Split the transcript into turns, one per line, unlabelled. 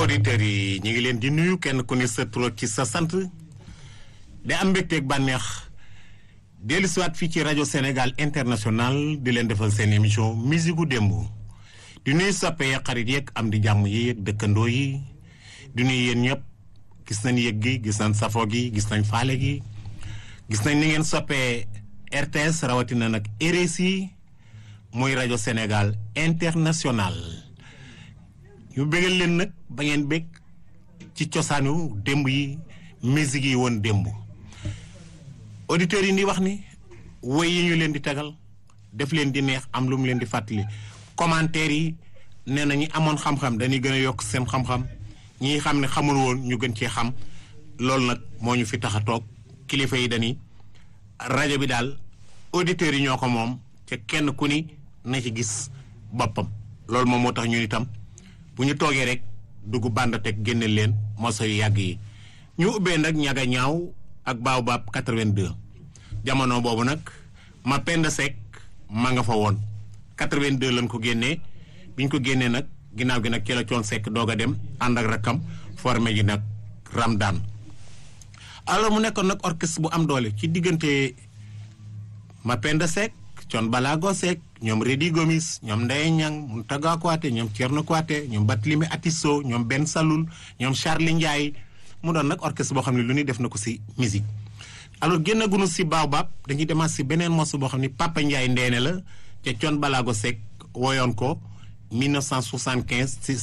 auditeurs yi ñu ngi leen di nuyu kenn ku ne sa tur ci sa sant di am mbégteeg bànneex dellu siwaat fii ci rajo Sénégal International di leen defal seen émission musique gu démb di nuyu soppee xarit yeeg am di jàmm yi yeeg dëkkandoo yi di nuyu yéen ñëpp gis nañ yëg gi gis nañ safo gi gis nañ faale gi gis nañ ni ngeen soppee RTS rawatina nag RSI muy rajo Sénégal International ñu bégal leen nag ba ngeen bég ci cosaanu démb yi musique yi woon démb auditeurs yi ni wax ni woy yi ñu leen di tegal def leen di neex am lu mu leen di fàttali commentaires yi nee na ñi amoon xam-xam dañuy gën a yokk seen xam-xam ñi xam ne xamul woon ñu gën cee xam loolu nag moo ñu fi tax a toog kilifa yi dañuy rajo bi daal auditeurs yi ñoo ko moom ca kenn ku ni na ci gis boppam loolu moom moo tax ñun itam bu ñu toogee rek dugg bànd teg génne leen moso yu yàgg yi ñu ubbee nag ñaga ñaaw ak Baobab 82 jamono boobu nag ma Penda Seck ma nga fa woon 82 lañ ko génnee biñ ko génnee nag ginnaaw gi nag ci la Coon Seck doog a dem ànd ak rakkam formé ji nag Ramdan alors mu nekkoon nag orchestre bu am doole ci diggante ma Penda Seck Coon Balago Seck ñoom Rédi Gomis ñoom Ndeye Niang Mountaga Kouaté ñoom Thierno Kouaté ñoom Barthélémy Atisso ñoom Ben Saloul ñoom Charlie Ndiaye mu doon nag orchestre boo xam ne lu ñuy def na ko si musique alors génn gunu si Baobab dañuy demaat si beneen morceau boo xam ne Papa Ndiaye Ndeene la ca Coon Balago Seck woyoon ko 1975 si